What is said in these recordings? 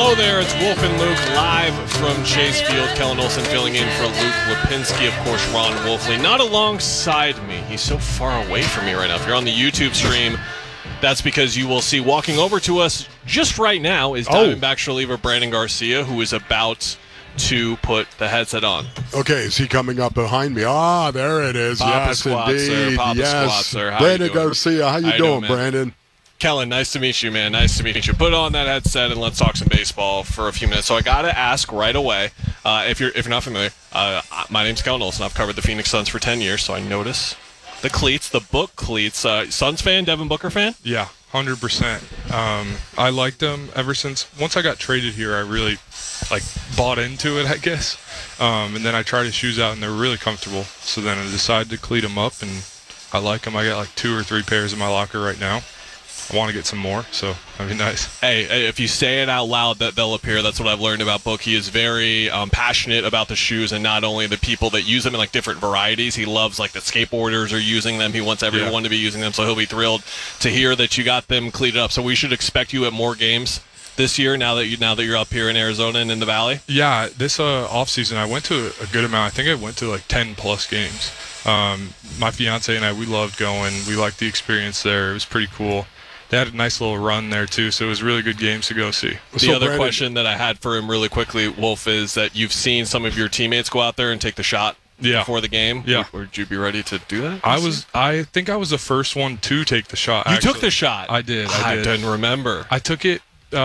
Hello there, it's Wolf and Luke live from Chase Field. Kellen Olson filling in for Luke Lipinski, of course, Ron Wolfley. Not alongside me. He's so far away from me right now. If you're on the YouTube stream, that's because you will see walking over to us just right now is Diamondbacks reliever Brandon Garcia, who is about to put the headset on. Okay, is he coming up behind me? Ah, there it is. Papa yes, squat, indeed. sir. Papa yes. squat, sir. How Brandon you doing? Garcia, how you doing, man? Brandon? Kellen, nice to meet you, man. Nice to meet you. Put on that headset and let's talk some baseball for a few minutes. So I got to ask right away, if you're not familiar, my name's Kellen Olson. I've covered the Phoenix Suns for 10 years, so I notice the cleats, the book cleats. Suns fan, Devin Booker fan? Yeah, 100%. I liked them ever since. Once I got traded here, I really bought into it, I guess. And then I tried his shoes out, and they're really comfortable. So then I decided to cleat them up, and I like them. I got 2 or 3 pairs in my locker right now. I want to get some more, so that'd be nice. Hey, if you say it out loud, that they'll appear. That's what I've learned about Book. He is very passionate about the shoes, and not only the people that use them in different varieties. He loves the skateboarders are using them. He wants everyone to be using them, so he'll be thrilled to hear that you got them cleated up. So we should expect you at more games this year now that you're up here in Arizona and in the Valley. Yeah, this off season I went to a good amount. I think I went to 10 plus games. My fiance and I, we loved going. We liked the experience there. It was pretty cool. They had a nice little run there, too, so it was really good games to go see. The other question that I had for him really quickly, Wolf, is that you've seen some of your teammates go out there and take the shot before the game. Yeah. Would you be ready to do that? I think I was the first one to take the shot, You actually. took the shot? I did. I didn't remember. I took it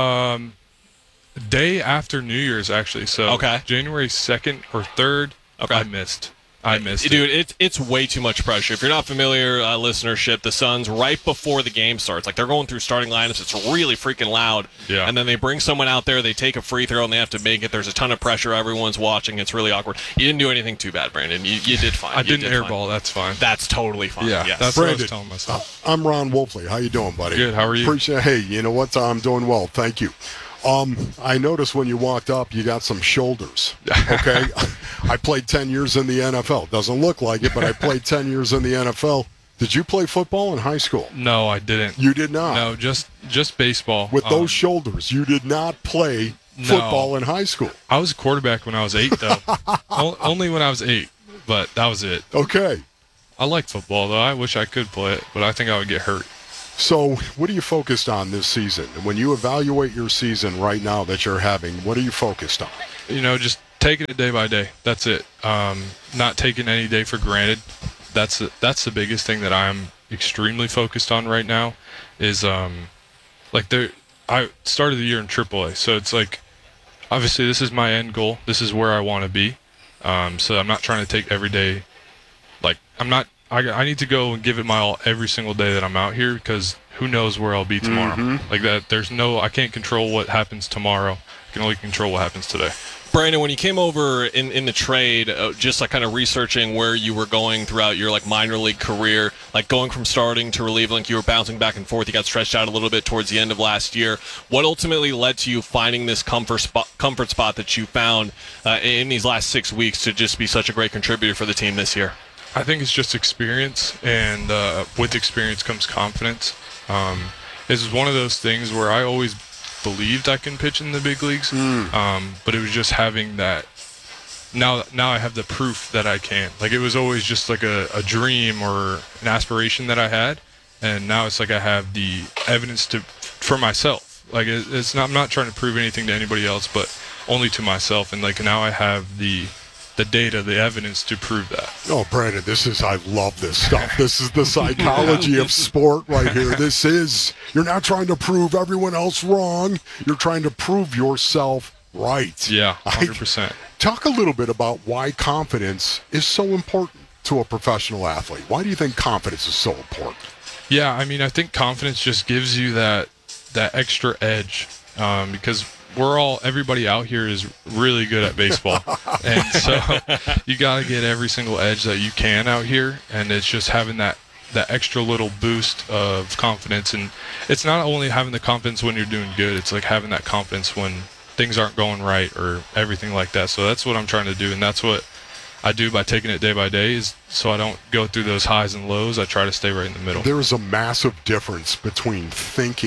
day after New Year's, actually. So January 2nd or 3rd, I missed. Dude, it's way too much pressure. If you're not familiar, listenership, the Suns, right before the game starts, they're going through starting lineups. It's really freaking loud. Yeah. And then they bring someone out there, they take a free throw, and they have to make it. There's a ton of pressure. Everyone's watching. It's really awkward. You didn't do anything too bad, Brandon. You did fine. I didn't airball. That's fine. That's totally fine. Yeah, yes. that's what I was telling myself. I'm Ron Wolfley. How you doing, buddy? Good. How are you? Hey, you know what? I'm doing well. Thank you. I noticed when you walked up, you got some shoulders, okay? I played 10 years in the NFL. Doesn't look like it, but I played 10 years in the NFL. Did you play football in high school? No, I didn't. You did not? No, just baseball. With those shoulders, you did not play football in high school? I was a quarterback when I was 8, though. Only when I was 8, but that was it. Okay. I like football, though. I wish I could play it, but I think I would get hurt. So what are you focused on this season? When you evaluate your season right now that you're having, what are you focused on? Just taking it day by day. That's it. Not taking any day for granted. That's the biggest thing that I'm extremely focused on right now is I started the year in AAA, so it's obviously this is my end goal. This is where I want to be. So I'm not trying to take every day. I need to go and give it my all every single day that I'm out here because who knows where I'll be tomorrow. Mm-hmm. I can't control what happens tomorrow. I can only control what happens today. Brandon, when you came over in the trade, just kind of researching where you were going throughout your minor league career, going from starting to relieving, you were bouncing back and forth. You got stretched out a little bit towards the end of last year. What ultimately led to you finding this comfort spot that you found in these last 6 weeks to just be such a great contributor for the team this year? I think it's just experience, and with experience comes confidence. This is one of those things where I always believed I can pitch in the big leagues, but it was just having that. Now I have the proof that I can. It was always just a dream or an aspiration that I had, and now it's I have the evidence for myself. I'm not trying to prove anything to anybody else, but only to myself. And now I have the data, the evidence to prove that. Oh, Brandon, I love this stuff. This is the psychology of sport right here. You're not trying to prove everyone else wrong. You're trying to prove yourself right. Yeah, 100%. Talk a little bit about why confidence is so important to a professional athlete. Why do you think confidence is so important? Yeah, I think confidence just gives you that extra edge because everybody out here is really good at baseball. And so you got to get every single edge that you can out here. And it's just having that extra little boost of confidence. And it's not only having the confidence when you're doing good, it's having that confidence when things aren't going right or everything like that. So that's what I'm trying to do. And that's what I do by taking it day by day is so I don't go through those highs and lows. I try to stay right in the middle. There is a massive difference between thinking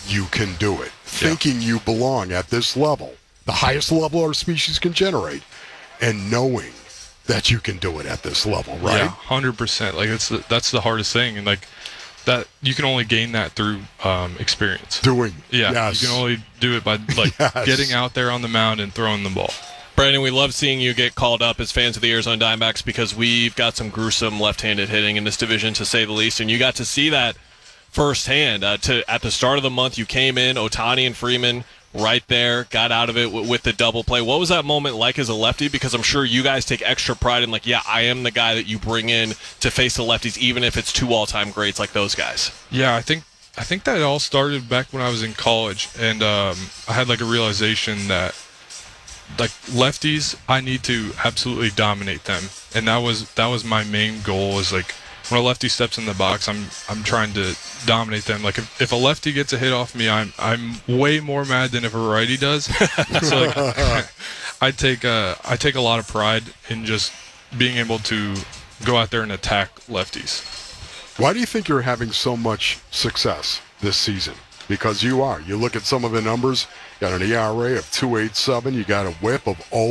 you can do it, thinking you belong at this level, the highest level our species can generate, and knowing that you can do it at this level, right? Yeah, 100%. Like that's the hardest thing, and like that you can only gain that through experience. Doing, Yeah, yes. you can only do it by like Yes. getting out there on the mound and throwing the ball. Brandon, we love seeing you get called up as fans of the Arizona Diamondbacks because we've got some gruesome left-handed hitting in this division, to say the least, and you got to see that firsthand. At the start of the month, you came in, Ohtani and Freeman right there, got out of it with the double play. What was that moment like as a lefty? Because I'm sure you guys take extra pride in, like, yeah, I am the guy that you bring in to face the lefties, even if it's two all-time greats like those guys. Yeah, I think that all started back when I was in college, and I had like a realization that like lefties, I need to absolutely dominate them, and that was my main goal. Is like when a lefty steps in the box, I'm trying to dominate them. Like if a lefty gets a hit off me, I'm way more mad than if a righty does. So like, I take a lot of pride in just being able to go out there and attack lefties. Why do you think you're having so much success this season? Because you are. You look at some of the numbers, you got an ERA of 2.87, you got a whip of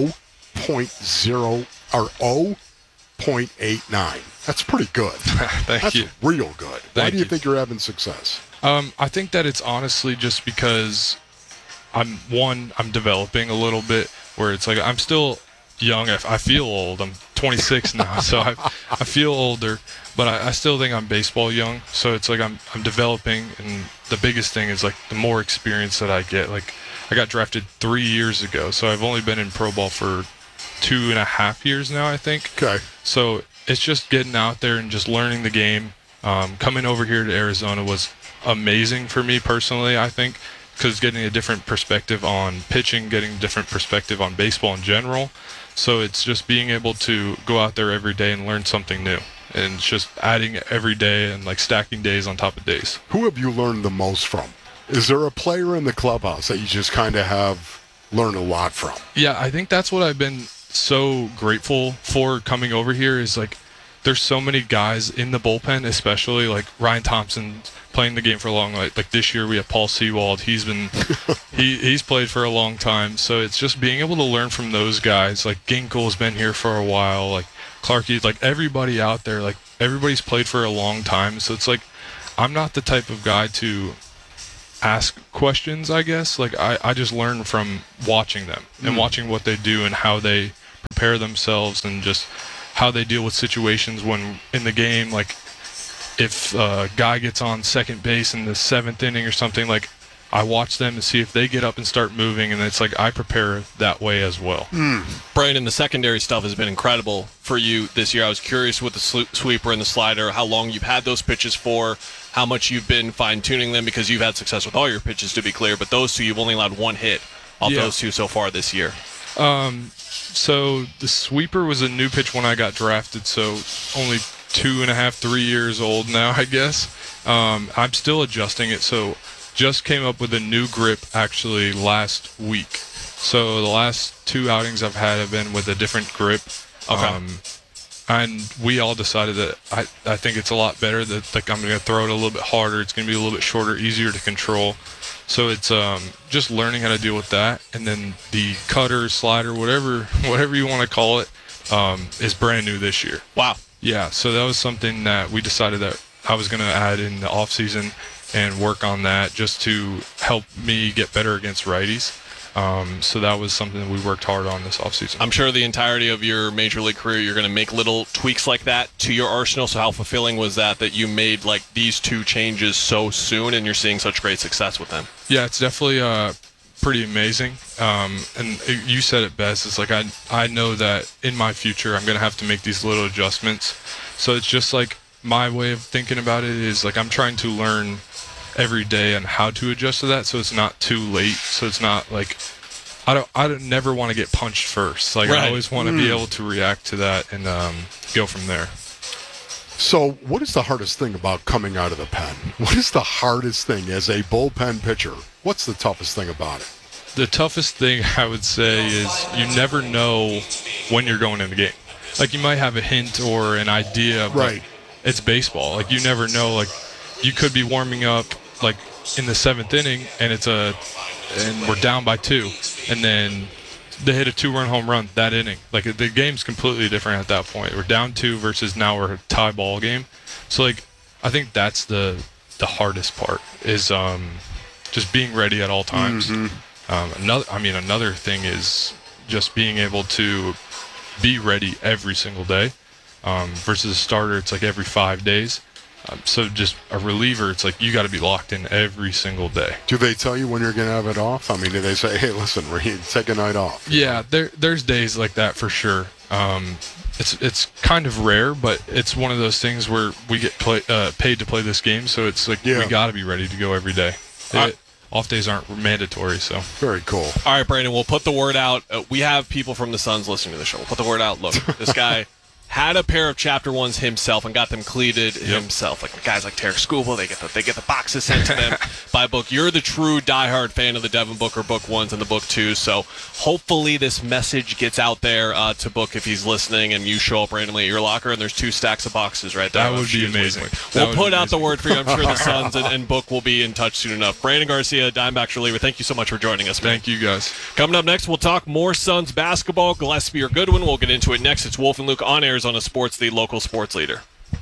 0.0 or 0.89. That's pretty good. Thank you. That's real good. Why do you think you're having success? I think that it's honestly just because I'm developing a little bit, where it's like I'm still young. I feel old. I'm 26 now, so I feel older, but I still think I'm baseball young. So it's like I'm developing, and the biggest thing is like the more experience that I get. Like I got drafted 3 years ago, so I've only been in pro ball for 2.5 years now, I think. Okay. So it's just getting out there and just learning the game. Coming over here to Arizona was amazing for me personally, I think, because getting a different perspective on pitching, getting a different perspective on baseball in general. So it's just being able to go out there every day and learn something new. And it's just adding every day and like stacking days on top of days. Who have you learned the most from? Is there a player in the clubhouse that you just kind of have learned a lot from? Yeah, I think that's what I've been so grateful for coming over here is like there's so many guys in the bullpen, especially like Ryan Thompson playing the game for a long like this year we have Paul Sewald. He's been he's played for a long time. So it's just being able to learn from those guys. Like Ginkel's been here for a while, like Clarkie, like everybody out there, like everybody's played for a long time. So it's like I'm not the type of guy to ask questions, I guess. Like I just learn from watching them and watching what they do and how they prepare themselves and just how they deal with situations when in the game. Like if a guy gets on second base in the 7th inning or something, like I watch them to see if they get up and start moving, and it's like I prepare that way as well. Brandon, the secondary stuff has been incredible for you this year. I was curious with the sweeper and the slider, how long you've had those pitches for, how much you've been fine-tuning them, because you've had success with all your pitches, to be clear, but those two, you've only allowed one hit off those two so far this year. So the sweeper was a new pitch when I got drafted, so only 2.5, 3 years old now, I guess. I'm still adjusting it, so just came up with a new grip actually last week. So the last 2 outings I've had have been with a different grip. Okay. And we all decided that I think it's a lot better, that like I'm going to throw it a little bit harder. It's going to be a little bit shorter, easier to control. So it's just learning how to deal with that. And then the cutter, slider, whatever you want to call it, is brand new this year. Wow. Yeah, so that was something that we decided that I was going to add in the off season and work on that just to help me get better against righties. So that was something that we worked hard on this offseason. I'm sure the entirety of your major league career, you're going to make little tweaks like that to your arsenal. So how fulfilling was that you made like these 2 changes so soon and you're seeing such great success with them? Yeah, it's definitely pretty amazing. And you said it best. It's like I know that in my future I'm going to have to make these little adjustments. So it's just like my way of thinking about it is like I'm trying to learn every day on how to adjust to that, so it's not too late. So it's not like I don't never want to get punched first. Like right. I always want to be able to react to that and go from there. So what is the hardest thing about coming out of the pen? What is the hardest thing as a bullpen pitcher? What's the toughest thing about it? The toughest thing I would say is you never know when you're going in the game. Like you might have a hint or an idea, but right. It's baseball. Like you never know. Like you could be warming up like in the 7th inning, and we're down by 2, and then they hit a 2-run home run that inning. Like, the game's completely different at that point. We're down 2 versus now we're a tie ball game. So, like, I think that's the hardest part is just being ready at all times. Another thing is just being able to be ready every single day. Versus a starter, it's like every 5 days. So just a reliever, it's like you got to be locked in every single day. Do they tell you when you're going to have it off? I mean, do they say, hey, listen, take a night off? Yeah, there's days like that for sure. It's kind of rare, but it's one of those things where we get paid to play this game, so it's like we got to be ready to go every day. Off days aren't mandatory, so. Very cool. All right, Brandon, we'll put the word out. We have people from the Suns listening to the show. We'll put the word out. Look, this guy had a pair of Chapter 1s himself and got them cleated himself. Like guys like Tarek Skubal, they get the boxes sent to them by Book. You're the true diehard fan of the Devin Booker Book 1s and the Book 2s, so hopefully this message gets out there to Book if he's listening and you show up randomly at your locker and there's 2 stacks of boxes right there. That would be amazing. We'll put out the word for you. I'm sure the Suns and Book will be in touch soon enough. Brandon Garcia, Diamondbacks reliever, thank you so much for joining us, man. Thank you, guys. Coming up next, we'll talk more Suns basketball. Gillespie or Goodwin, we'll get into it next. It's Wolf and Luke on Arizona Sports, the local sports leader.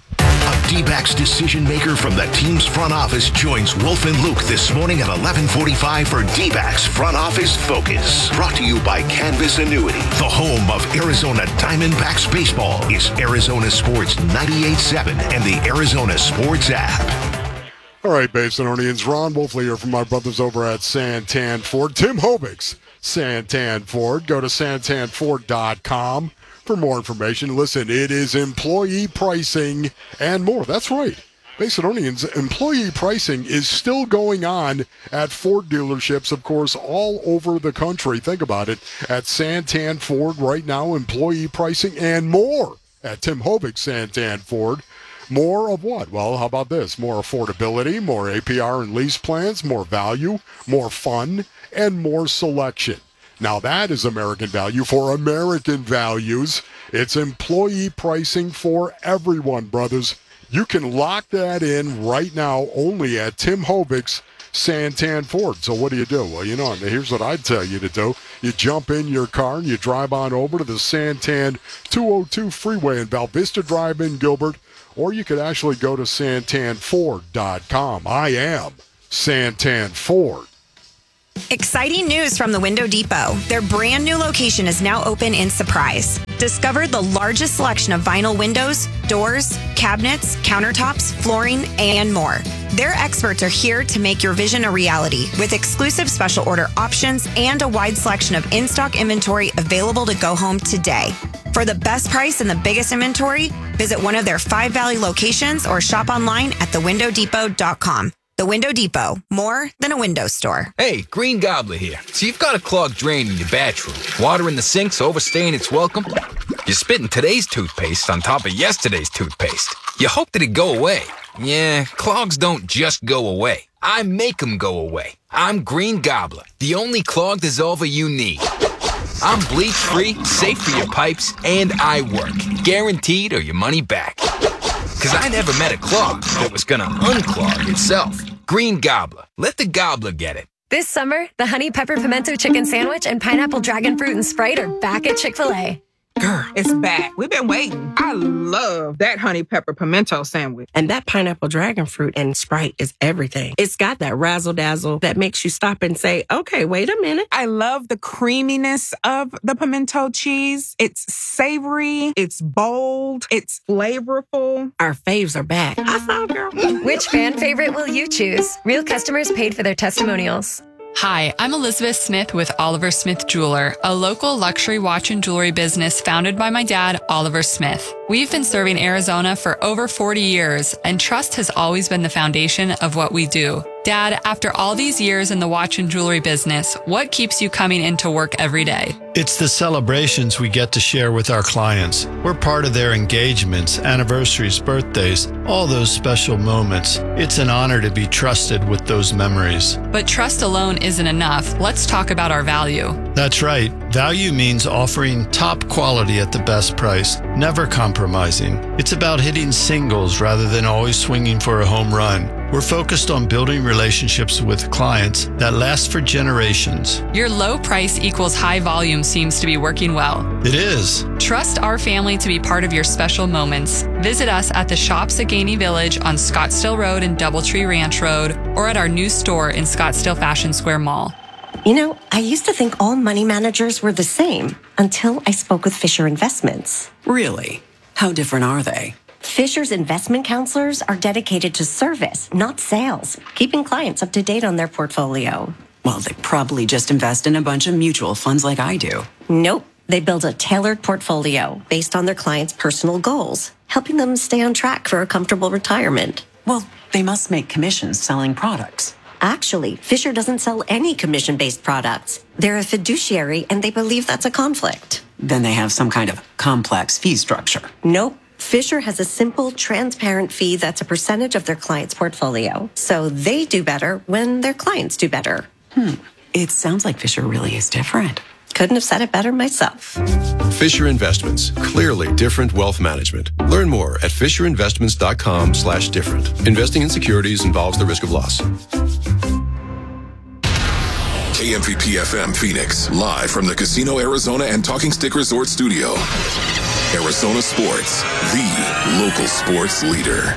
A D-backs decision maker from the team's front office joins Wolf and Luke this morning at 11:45 for D-backs Front Office Focus. Brought to you by Canvas Annuity. The home of Arizona Diamondbacks baseball is Arizona Sports 98.7 and the Arizona Sports app. All right, Basinonians, Ron Wolfley here from my brothers over at Santan Ford. Tim Hobig's Santan Ford. Go to santanford.com. for more information. Listen, it is employee pricing and more. That's right. Basinonians, employee pricing is still going on at Ford dealerships, of course, all over the country. Think about it. At Santan Ford right now, employee pricing and more at Tim Hobig's Santan Ford. More of what? Well, how about this? More affordability, more APR and lease plans, more value, more fun, and more selection. Now that is American value for American values. It's employee pricing for everyone, brothers. You can lock that in right now only at Tim Hobig's Santan Ford. So what do? Well, here's what I'd tell you to do. You jump in your car and you drive on over to the Santan 202 freeway in Val Vista Drive in Gilbert, or you could actually go to santanford.com. I am Santan Ford. Exciting news from the Window Depot. Their brand new location is now open in Surprise. Discover the largest selection of vinyl windows, doors, cabinets, countertops, flooring, and more. Their experts are here to make your vision a reality with exclusive special order options and a wide selection of in-stock inventory available to go home today. For the best price and the biggest inventory, visit one of their 5 Valley locations or shop online at thewindowdepot.com. The Window Depot, more than a window store. Hey, Green Gobbler here. So you've got a clogged drain in your bathroom. Water in the sink's overstaying its welcome. You're spitting today's toothpaste on top of yesterday's toothpaste. You hope that it go away. Yeah, clogs don't just go away. I make them go away. I'm Green Gobbler, the only clog dissolver you need. I'm bleach-free, safe for your pipes, and I work. Guaranteed or your money back. Because I never met a clog that was going to unclog itself. Green Gobbler. Let the gobbler get it. This summer, the Honey Pepper Pimento Chicken Sandwich and Pineapple Dragon Fruit and Sprite are back at Chick-fil-A. Girl, it's back. We've been waiting. I love that honey pepper pimento sandwich. And that pineapple dragon fruit and Sprite is everything. It's got that razzle-dazzle that makes you stop and say, okay, wait a minute. I love the creaminess of the pimento cheese. It's savory. It's bold. It's flavorful. Our faves are back. I saw, girl. Which fan favorite will you choose? Real customers paid for their testimonials. Hi, I'm Elizabeth Smith with Oliver Smith Jeweler, a local luxury watch and jewelry business founded by my dad, Oliver Smith. We've been serving Arizona for over 40 years, and trust has always been the foundation of what we do. Dad, after all these years in the watch and jewelry business, what keeps you coming into work every day? It's the celebrations we get to share with our clients. We're part of their engagements, anniversaries, birthdays, all those special moments. It's an honor to be trusted with those memories. But trust alone isn't enough. Let's talk about our value. That's right. Value means offering top quality at the best price, never compromising. It's about hitting singles rather than always swinging for a home run. We're focused on building relationships with clients that last for generations. Your low price equals high volume seems to be working well. It is. Trust our family to be part of your special moments. Visit us at the Shops at Gainey Village on Scottsdale Road and Doubletree Ranch Road, or at our new store in Scottsdale Fashion Square Mall. You know, I used to think all money managers were the same until I spoke with Fisher Investments. Really? How different are they? Fisher's investment counselors are dedicated to service, not sales, keeping clients up to date on their portfolio. Well, they probably just invest in a bunch of mutual funds like I do. Nope. They build a tailored portfolio based on their clients' personal goals, helping them stay on track for a comfortable retirement. Well, they must make commissions selling products. Actually, Fisher doesn't sell any commission-based products. They're a fiduciary, and they believe that's a conflict. Then they have some kind of complex fee structure. Nope. Fisher has a simple, transparent fee that's a percentage of their client's portfolio. So they do better when their clients do better. It sounds like Fisher really is different. Couldn't have said it better myself. Fisher Investments. Clearly different wealth management. Learn more at fisherinvestments.com/different. Investing in securities involves the risk of loss. KMVP FM Phoenix, live from the Casino Arizona and Talking Stick Resort Studio. Arizona Sports, the local sports leader.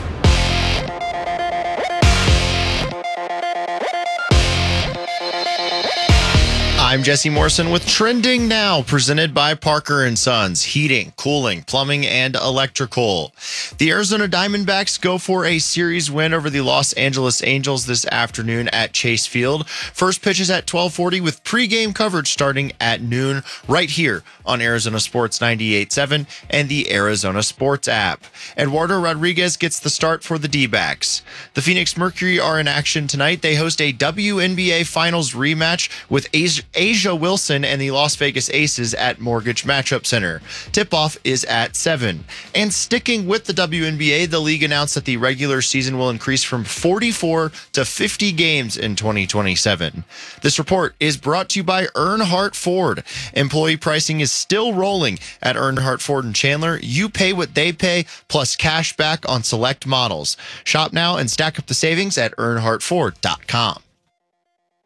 I'm Jesse Morrison with Trending Now, presented by Parker & Sons, heating, cooling, plumbing, and electrical. The Arizona Diamondbacks go for a series win over the Los Angeles Angels this afternoon at Chase Field. First pitch is at 12:40 with pregame coverage starting at noon right here on Arizona Sports 98.7 and the Arizona Sports app. Eduardo Rodriguez gets the start for the D-backs. The Phoenix Mercury are in action tonight. They host a WNBA Finals rematch with Asia Wilson and the Las Vegas Aces at Mortgage Matchup Center. Tip-off is at 7. And sticking with the WNBA, the league announced that the regular season will increase from 44 to 50 games in 2027. This report is brought to you by Earnhardt Ford. Employee pricing is still rolling at Earnhardt Ford in Chandler. You pay what they pay, plus cash back on select models. Shop now and stack up the savings at earnhardtford.com.